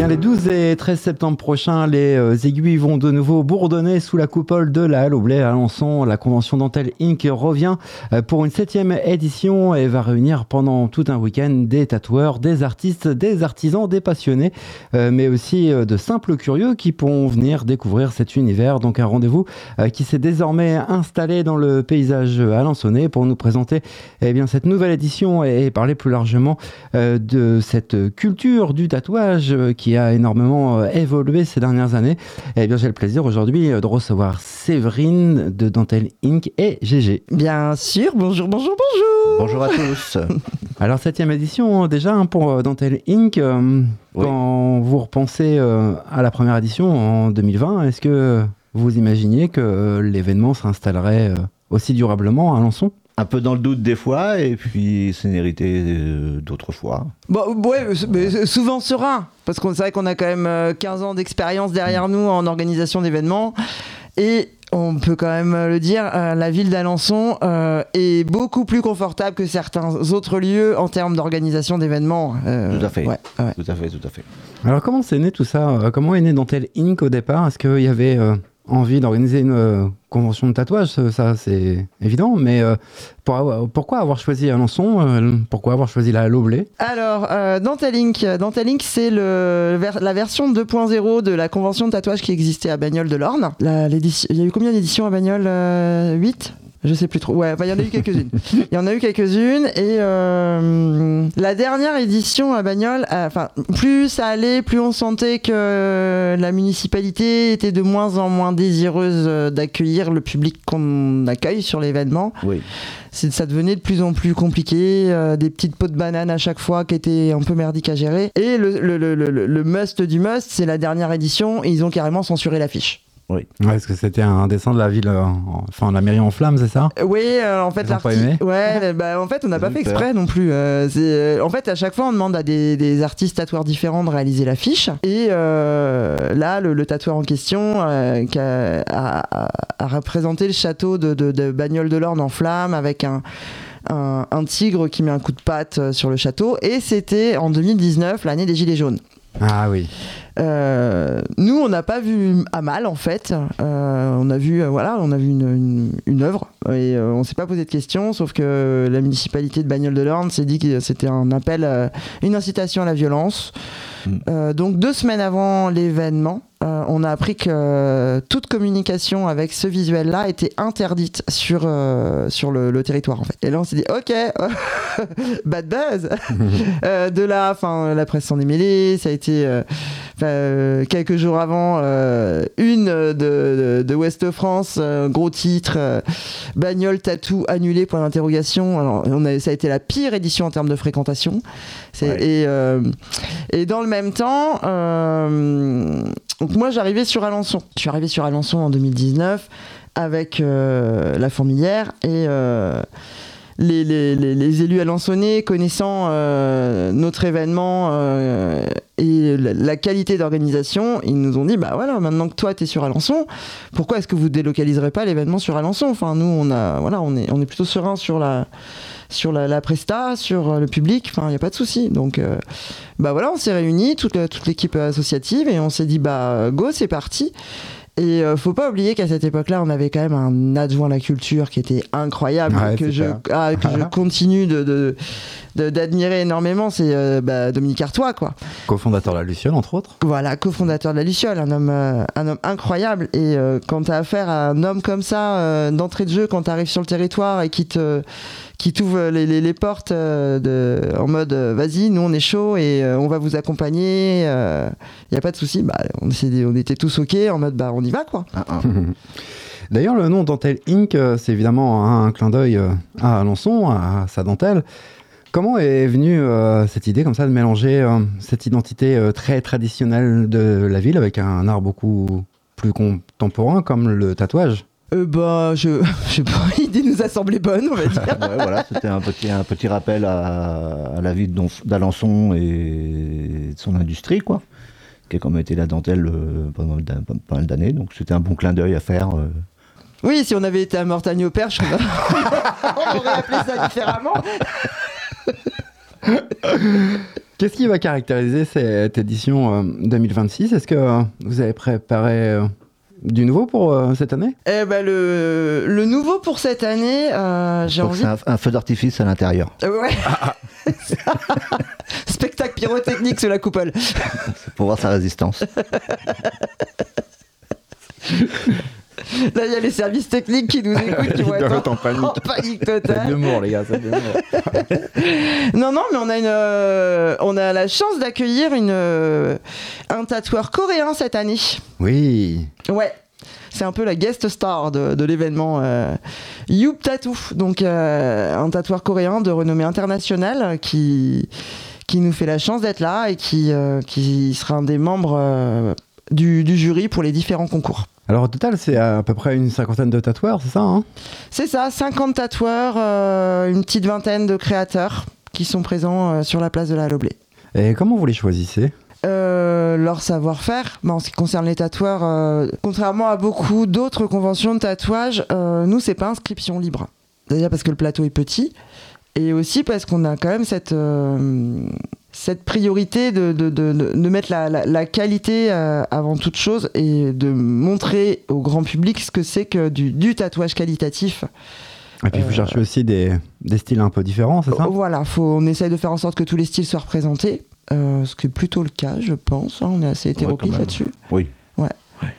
bien, les 12 et 13 septembre prochains, les aiguilles vont de nouveau bourdonner sous la coupole de la Halle au Blé à Alençon. La convention Dentelle Inc. revient pour une 7e édition et va réunir pendant tout un week-end des tatoueurs, des artistes, des artisans, des passionnés, mais aussi de simples curieux qui pourront venir découvrir cet univers. Donc un rendez-vous qui s'est désormais installé dans le paysage alençonnais pour nous présenter cette nouvelle édition et parler plus largement de cette culture du tatouage qui a énormément évolué ces dernières années. J'ai le plaisir aujourd'hui de recevoir Séverine de Dentelle Inc. et GG. Bien sûr, bonjour. Bonjour à tous. Alors 7e édition déjà pour Dentelle Inc. Quand vous repensez à la première édition en 2020, est-ce que vous imaginiez que l'événement s'installerait aussi durablement à Alençon ? Un peu dans le doute des fois, et puis c'est une hérité d'autres fois. Mais souvent serein, parce qu'on sait qu'on a quand même 15 ans d'expérience derrière nous en organisation d'événements, et on peut quand même le dire, la ville d'Alençon est beaucoup plus confortable que certains autres lieux en termes d'organisation d'événements. Tout à fait. Ouais. Tout à fait. Alors comment c'est né tout ça ? Comment est né Dentelle Inc. au départ ? Est-ce qu'il y avait envie d'organiser une convention de tatouage ? Ça c'est évident, mais pourquoi avoir choisi Alençon ? Pourquoi avoir choisi la Halle au Blé ? Alors, Dentelle Inc., c'est la version 2.0 de la convention de tatouage qui existait à Bagnoles de l'Orne. Il y a eu combien d'éditions à Bagnoles ? 8 ? Je sais plus trop. Ouais, il y en a eu quelques-unes. Et la dernière édition à Bagnoles, plus ça allait, plus on sentait que la municipalité était de moins en moins désireuse d'accueillir le public qu'on accueille sur l'événement. Oui. Ça devenait de plus en plus compliqué, des petites pots de banane à chaque fois qui étaient un peu merdiques à gérer. Et le must du must, c'est la dernière édition, et ils ont carrément censuré l'affiche. Oui. Ouais, est-ce que c'était un dessin de la ville, la mairie en flammes, c'est ça ? Oui, en fait, en fait, on n'a pas fait exprès non plus. En fait, à chaque fois, on demande à des artistes tatoueurs différents de réaliser l'affiche. Et là, le tatoueur en question a représenté le château de Bagnoles de l'Orne en flammes avec un tigre qui met un coup de patte sur le château. Et c'était en 2019, l'année des Gilets jaunes. Ah oui. Nous, on n'a pas vu à mal en fait. On a vu une œuvre et on s'est pas posé de questions. Sauf que la municipalité de Bagnoles de l'Orne s'est dit que c'était un appel, une incitation à la violence. Donc 2 semaines avant l'événement, on a appris que toute communication avec ce visuel-là était interdite sur le territoire en fait. Et là, on s'est dit OK, bad buzz. De là, la presse s'en est mêlée. Ça a été quelques jours avant, une de Ouest France, gros titre, Bagnoles tatou annulé point d'interrogation. Alors ça a été la pire édition en termes de fréquentation. Et dans le même temps, donc moi j'arrivais sur Alençon. Je suis arrivé sur Alençon en 2019 avec la Fourmilière et les élus alençonnais connaissant notre événement et la qualité d'organisation, ils nous ont dit maintenant que toi t'es sur Alençon, pourquoi est-ce que vous délocaliserez pas l'événement sur Alençon ? Enfin nous on est plutôt serein sur la presta, sur le public, il n'y a pas de souci. Donc on s'est réunis, toute l'équipe associative, et on s'est dit go, c'est parti. Et faut pas oublier qu'à cette époque-là, on avait quand même un adjoint à la culture qui était incroyable, que je continue d'admirer énormément, c'est Dominique Artois, quoi. Co-fondateur de la Luciole, entre autres. Voilà, co-fondateur de la Luciole, un homme incroyable. Et quand tu as affaire à un homme comme ça, d'entrée de jeu, quand tu arrives sur le territoire et qui t'ouvre les portes en mode vas-y, nous on est chaud et on va vous accompagner, il n'y a pas de souci. On était tous OK en mode on y va quoi. D'ailleurs, le nom Dentelle Inc., c'est évidemment un clin d'œil à Alençon, à sa dentelle. Comment est venue cette idée comme ça de mélanger cette identité très traditionnelle de la ville avec un art beaucoup plus contemporain comme le tatouage ? Je sais pas, l'idée nous a semblé bonne, on va dire. Ouais, voilà, c'était un petit rappel à la ville d'Alençon et de son industrie, quoi, qui a quand même été la dentelle pendant pas mal d'années, donc c'était un bon clin d'œil à faire. Oui, si on avait été à Mortagne-au-Perche, on aurait appelé ça différemment. Qu'est-ce qui va caractériser cette édition 2026 ? Est-ce que vous avez préparé du nouveau pour cette année ? Le nouveau pour cette année, j'ai Donc envie... c'est un feu d'artifice à l'intérieur. Ouais. Spectacle pyrotechnique sous la coupole. C'est pour voir sa résistance. Là, il y a les services techniques qui nous écoutent, qui vont Ils doivent être être en panique. en panique C'est de totale. l'humour, les gars, c'est de l'humour. Non, mais on a la chance d'accueillir un tatoueur coréen cette année. Oui. Ouais. C'est un peu la guest star de l'événement Youp Tattoo. Donc, un tatoueur coréen de renommée internationale qui nous fait la chance d'être là et qui sera un des membres du jury pour les différents concours. Alors au total, c'est à peu près une 50aine de tatoueurs, c'est ça, hein ? C'est ça, 50 tatoueurs, une petite vingtaine de créateurs qui sont présents sur la place de la Halle au Blé. Et comment vous les choisissez ? Leur savoir-faire, en ce qui concerne les tatoueurs, contrairement à beaucoup d'autres conventions de tatouage, nous, c'est pas inscription libre. Déjà parce que le plateau est petit, et aussi parce qu'on a quand même cette priorité de mettre la qualité avant toute chose et de montrer au grand public ce que c'est que du tatouage qualitatif. Et puis vous cherchez aussi des styles un peu différents, c'est ça ? Voilà, on essaye de faire en sorte que tous les styles soient représentés, ce qui est plutôt le cas, je pense. On est assez hétéroclite là-dessus. Oui. Ouais.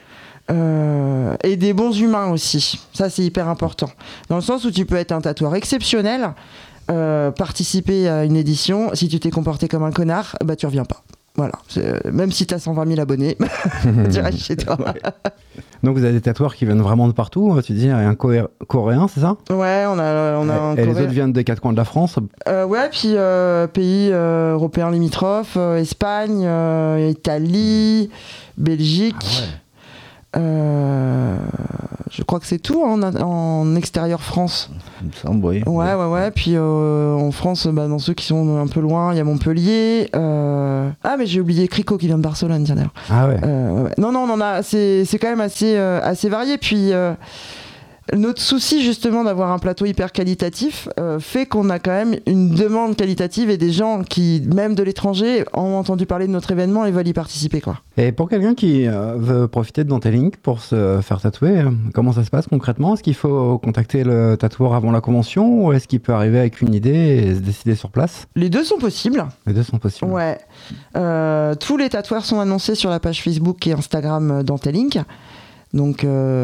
Et des bons humains aussi. Ça, c'est hyper important. Dans le sens où tu peux être un tatoueur exceptionnel, participer à une édition, si tu t'es comporté comme un connard, bah tu reviens pas. Voilà. Même si tu as 120 000 abonnés, tu restes chez toi. Ouais. Donc vous avez des tatoueurs qui viennent vraiment de partout. Tu dis, il y a un coréen, c'est ça ? Ouais, on a un Et les autres viennent des quatre coins de la France ? Ouais, puis pays européens limitrophes, Espagne, Italie, Belgique. Ah ouais. Je crois que c'est tout en extérieur France. Il me semble, oui. Ouais. Puis en France, dans ceux qui sont un peu loin, il y a Montpellier. Ah, mais j'ai oublié Crico qui vient de Barcelone, tiens d'ailleurs. Ah ouais. Ouais. Non, on en a. C'est quand même assez varié. Puis notre souci justement d'avoir un plateau hyper qualitatif fait qu'on a quand même une demande qualitative et des gens qui, même de l'étranger, ont entendu parler de notre événement et veulent y participer, quoi. Et pour quelqu'un qui veut profiter de Dantelink pour se faire tatouer, comment ça se passe concrètement ? Est-ce qu'il faut contacter le tatoueur avant la convention ou est-ce qu'il peut arriver avec une idée et se décider sur place ? Les deux sont possibles. Les deux sont possibles. Ouais. Tous les tatoueurs sont annoncés sur la page Facebook et Instagram Dantelink. Donc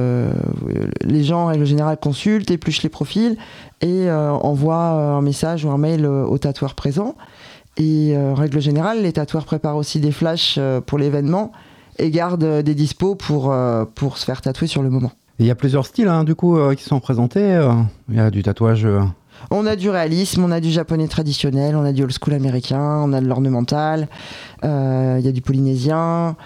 les gens en règle générale consultent, épluchent les profils et envoient un message ou un mail au tatoueur présent. Et en règle générale, les tatoueurs préparent aussi des flashs pour l'événement et gardent des dispos pour se faire tatouer sur le moment. Et il y a plusieurs styles du coup qui sont présentés. Il y a du tatouage. On a du réalisme, on a du japonais traditionnel, on a du old school américain, on a de l'ornemental, il y a du polynésien.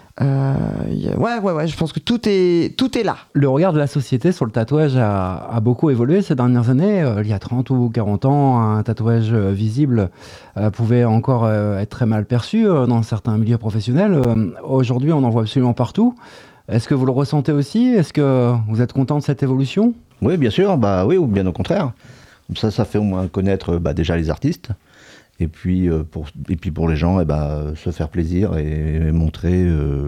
Ouais, je pense que tout est là. Le regard de la société sur le tatouage a beaucoup évolué ces dernières années. Il y a 30 ou 40 ans, un tatouage visible pouvait encore être très mal perçu dans certains milieux professionnels. Aujourd'hui, on en voit absolument partout. Est-ce que vous le ressentez aussi ? Est-ce que vous êtes content de cette évolution ? Oui, bien sûr. Oui, ou bien au contraire. Comme ça fait au moins connaître déjà les artistes. Et puis pour les gens, se faire plaisir et montrer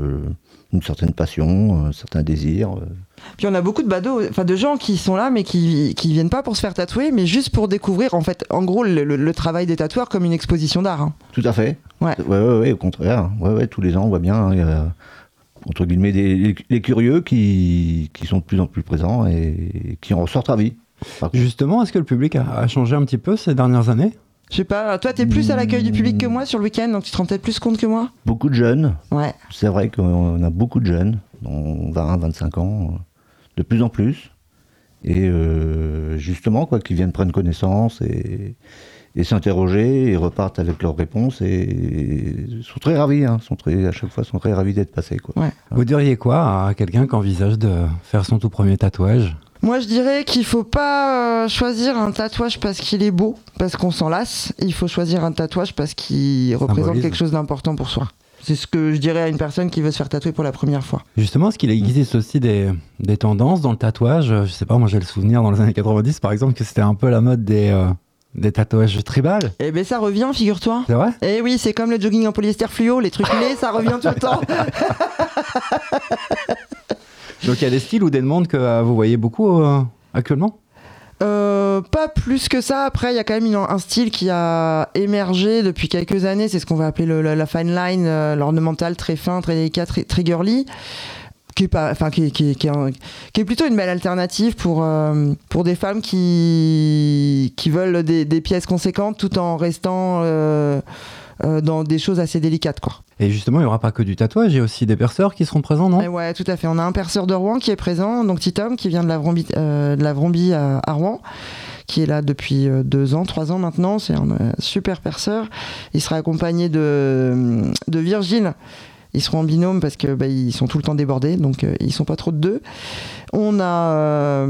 une certaine passion, un certain désir. Puis on a beaucoup de badauds, de gens qui sont là mais qui viennent pas pour se faire tatouer, mais juste pour découvrir en gros le travail des tatoueurs comme une exposition d'art. Hein. Tout à fait. Ouais, au contraire. Ouais, tous les ans on voit bien, il y a, entre guillemets, les curieux qui sont de plus en plus présents et qui en ressortent ravis. Justement, est-ce que le public a changé un petit peu ces dernières années ? Je sais pas, toi t'es plus à l'accueil du public que moi sur le week-end, donc tu te rends peut-être plus compte que moi. Beaucoup de jeunes. Ouais. C'est vrai qu'on a beaucoup de jeunes, dont 20, 25 ans, de plus en plus. Et justement, qui viennent prendre connaissance et s'interroger et repartent avec leurs réponses et sont très ravis, à chaque fois sont très ravis d'être passés. Ouais. Vous diriez quoi à quelqu'un qui envisage de faire son tout premier tatouage ? Moi, je dirais qu'il faut pas choisir un tatouage parce qu'il est beau, parce qu'on s'en lasse. Il faut choisir un tatouage parce qu'il représente quelque chose d'important pour soi. C'est ce que je dirais à une personne qui veut se faire tatouer pour la première fois. Justement, est-ce qu'il existe aussi des tendances dans le tatouage ? Je sais pas, moi j'ai le souvenir dans les années 90 par exemple que c'était un peu la mode des des tatouages tribales. Eh ben ça revient, figure-toi. C'est vrai? Eh oui, c'est comme le jogging en polyester fluo, les trucs laits, ça revient tout le temps. Donc il y a des styles ou des demandes que vous voyez beaucoup actuellement? Pas plus que ça. Après, il y a quand même un style qui a émergé depuis quelques années. C'est ce qu'on va appeler la fine line, l'ornemental très fin, très délicat, très girly. Qui est plutôt une belle alternative pour des femmes qui veulent des pièces conséquentes tout en restant dans des choses assez délicates, quoi. Et justement, il n'y aura pas que du tatouage, il y a aussi des perceurs qui seront présents, non? Ouais, tout à fait. On a un perceur de Rouen qui est présent, donc Titom, qui vient de la Vrombie à Rouen, qui est là depuis 3 ans maintenant. C'est un super perceur. Il sera accompagné de Virgile. Ils seront en binôme parce que ils sont tout le temps débordés, donc ils sont pas trop de deux. On a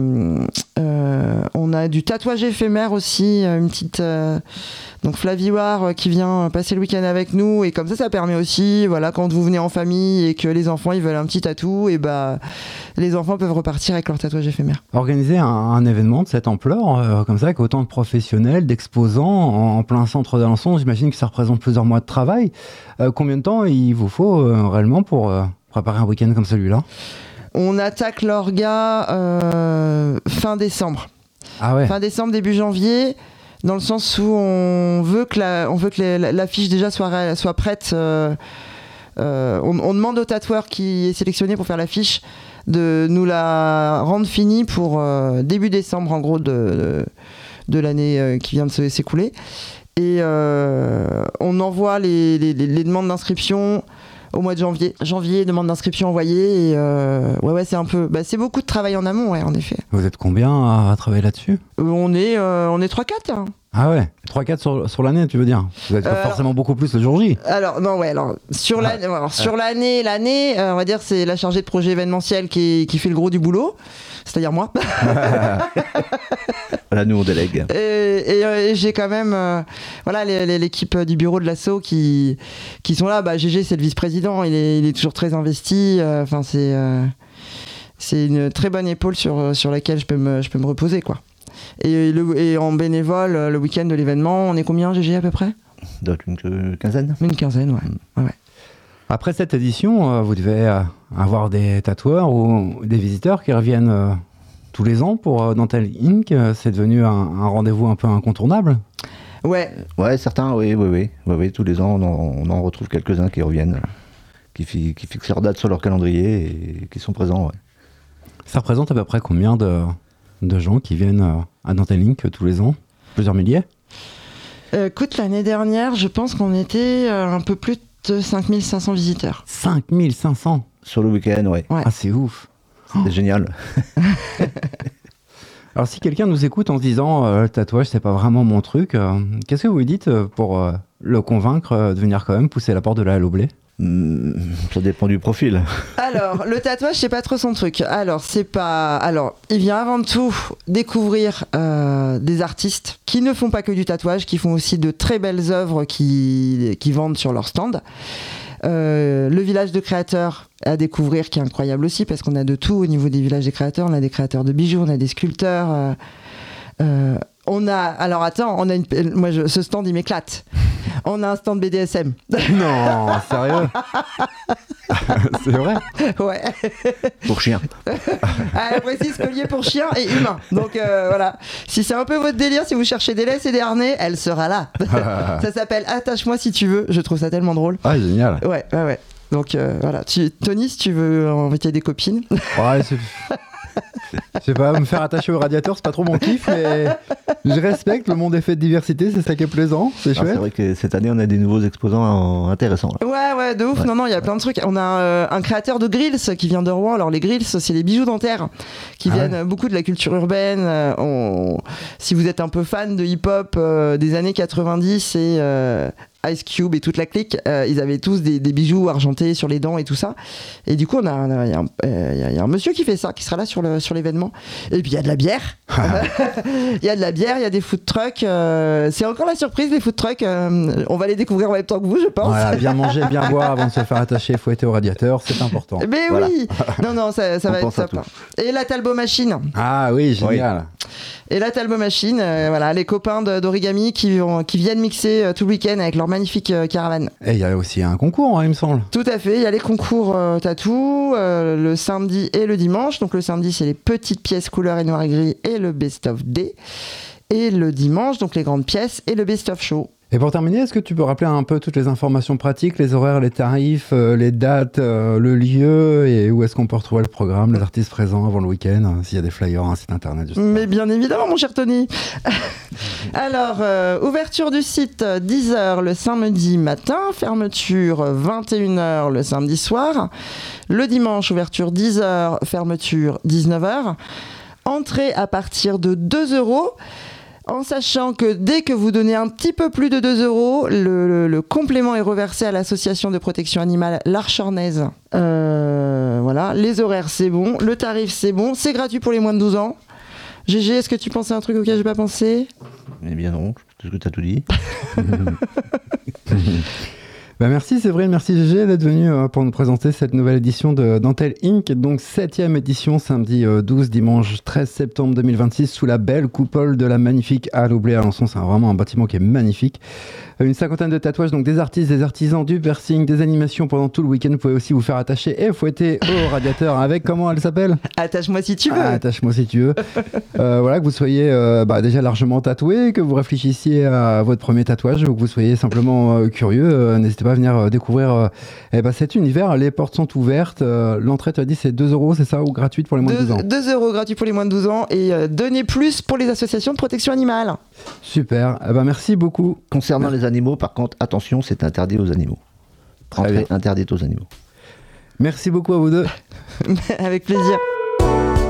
du tatouage éphémère aussi, une petite donc Flavie War qui vient passer le week-end avec nous, et comme ça permet aussi, voilà, quand vous venez en famille et que les enfants ils veulent un petit tatou, et les enfants peuvent repartir avec leur tatouage éphémère. Organiser un événement de cette ampleur, comme ça, avec autant de professionnels, d'exposants en plein centre d'Alençon, j'imagine que ça représente plusieurs mois de travail. Combien de temps il vous faut réellement pour préparer un week-end comme celui-là? On attaque l'orga fin décembre. Ah ouais. Fin décembre, début janvier, dans le sens où on veut que l'affiche déjà soit prête. On demande au tatoueur qui est sélectionné pour faire l'affiche de nous la rendre finie pour début décembre, en gros, de l'année qui vient de s'écouler. Et on envoie les demandes d'inscription au mois de janvier. Demande d'inscription envoyée. Et ouais, c'est un peu. C'est beaucoup de travail en amont, ouais, en effet. Vous êtes combien à travailler là-dessus? On est 3-4. Hein. Ah ouais, 3-4 sur l'année, tu veux dire? Vous êtes forcément beaucoup plus le jour J. Alors, non, ouais, sur l'année, on va dire, c'est la chargée de projet événementiel qui fait le gros du boulot, c'est-à-dire moi. Voilà, nous on délègue. Et j'ai quand même l'équipe du bureau de l'asso qui sont là. GG, c'est le vice-président, il est toujours très investi. C'est une très bonne épaule sur laquelle je peux me reposer, quoi. Et en bénévole, le week-end de l'événement, on est combien, GG, à peu près? Une quinzaine. Une quinzaine, ouais. Après cette édition, vous devez avoir des tatoueurs ou des visiteurs qui reviennent tous les ans pour Dentelle Inc. C'est devenu un rendez-vous un peu incontournable. Ouais, certains, oui. Tous les ans, on en retrouve quelques-uns qui reviennent, qui fixent leur date sur leur calendrier et qui sont présents. Ouais. Ça représente à peu près combien de gens qui viennent à Dentelle Inc. tous les ans? Plusieurs milliers? Écoute, l'année dernière, je pense qu'on était un peu plus de 5500 visiteurs. 5500 sur le week-end, ouais. Ah, c'est ouf. C'est génial. Alors, si quelqu'un nous écoute en se disant le tatouage, c'est pas vraiment mon truc, qu'est-ce que vous lui dites pour le convaincre de venir quand même pousser la porte de la Halle au Blé? Ça dépend du profil. Alors, le tatouage, c'est pas trop son truc. Alors, il vient avant tout découvrir des artistes qui ne font pas que du tatouage, qui font aussi de très belles œuvres qui vendent sur leur stand. Le village de créateurs à découvrir, qui est incroyable aussi, parce qu'on a de tout au niveau des villages des créateurs. On a des créateurs de bijoux, on a des sculpteurs. Ce stand, il m'éclate. On a un stand BDSM. Non, sérieux? C'est vrai? Ouais. Pour chien. Précise collier pour chien et humain. Donc voilà. Si c'est un peu votre délire, si vous cherchez des laisses et des harnais, elle sera là. Ça s'appelle Attache-moi si tu veux. Je trouve ça tellement drôle. Ah, génial. Ouais. Donc voilà. Tony, si tu veux inviter des copines. Ouais, je sais pas, me faire attacher au radiateur, c'est pas trop mon kiff, mais je respecte, le monde est fait de diversité, c'est ça qui est plaisant, c'est chouette. C'est vrai que cette année, on a des nouveaux exposants intéressants. Là. Ouais, de ouf. Ouais. Non, il y a plein de trucs. On a un créateur de grills qui vient de Rouen. Alors, les grills, c'est les bijoux dentaires qui viennent beaucoup de la culture urbaine. Si vous êtes un peu fan de hip-hop des années 90 et Ice Cube et toute la clique, ils avaient tous des bijoux argentés sur les dents et tout ça. Et du coup, il y a un monsieur qui fait ça, qui sera là sur l'événement. Et puis il y a de la bière. Il y a de la bière, il y a des food trucks. C'est encore la surprise, les food trucks. On va les découvrir en même temps que vous, je pense. Voilà, bien manger, bien boire avant de se faire attacher et fouetter au radiateur, c'est important. Mais Voilà. oui. Non, ça va être top. Et la Talbot Machine. Ah oui, génial. Et la Talbot Machine, voilà, les copains d'Origami qui viennent mixer tout le week-end avec leur magnifique caravane. Et il y a aussi un concours, hein, il me semble. Tout à fait, il y a les concours tatou le samedi et le dimanche. Donc le samedi, c'est les petites pièces couleur et noir et gris et le best-of D. Et le dimanche, donc les grandes pièces et le best-of show. Et pour terminer, est-ce que tu peux rappeler un peu toutes les informations pratiques, les horaires, les tarifs, les dates, le lieu et où est-ce qu'on peut retrouver le programme, les artistes présents avant le week-end, s'il y a des flyers, un site internet, je sais pas. Mais bien évidemment, mon cher Tony. Alors, ouverture du site 10h le samedi matin, fermeture 21h le samedi soir. Le dimanche, ouverture 10h, fermeture 19h. Entrée à partir de 2 €. En sachant que dès que vous donnez un petit peu plus de 2 €, le complément est reversé à l'association de protection animale L'Arche Ornaise. Voilà, les horaires c'est bon, le tarif c'est bon, c'est gratuit pour les moins de 12 ans. GG, est-ce que tu pensais à un truc auquel j'ai pas pensé ? Eh bien non, est-ce que tu as tout dit? Bah merci Séverine, merci GG d'être venu pour nous présenter cette nouvelle édition de Dentelle Inc. Donc 7e édition, samedi 12, dimanche 13 septembre 2026, sous la belle coupole de la magnifique Halle Aublé à Alençon. C'est vraiment un bâtiment qui est magnifique. Une cinquantaine de tatouages, donc des artistes, des artisans, du piercing, des animations pendant tout le week-end. Vous pouvez aussi vous faire attacher et fouetter au radiateur avec, comment elle s'appelle ? Attache-moi si tu veux. Attache-moi si tu veux. Voilà, que vous soyez déjà largement tatoué, que vous réfléchissiez à votre premier tatouage ou que vous soyez simplement curieux, n'hésitez pas à venir découvrir cet univers. Les portes sont ouvertes. L'entrée, tu as dit, c'est 2 €, c'est ça, ou gratuite pour les moins de 12 ans ? 2 € gratuit pour les moins de 12 ans et donnez plus pour les associations de protection animale. Super. Merci beaucoup. Concernant les animaux, par contre, attention, c'est interdit aux animaux. Entrée interdite aux animaux. Merci beaucoup à vous deux. Avec plaisir.